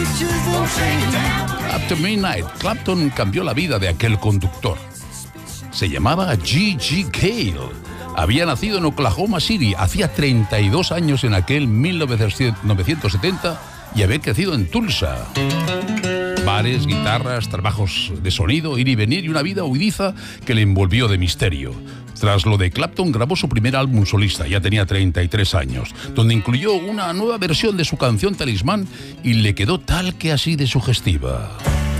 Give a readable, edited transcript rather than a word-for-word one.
After Midnight, Clapton cambió la vida de aquel conductor. Se llamaba G.G. Cale. Había nacido en Oklahoma City, hacía 32 años en aquel 1970 y había crecido en Tulsa. Bares, guitarras, trabajos de sonido, ir y venir y una vida huidiza que le envolvió de misterio. Tras lo de Clapton grabó su primer álbum solista, ya tenía 33 años, donde incluyó una nueva versión de su canción Talismán y le quedó tal que así de sugestiva.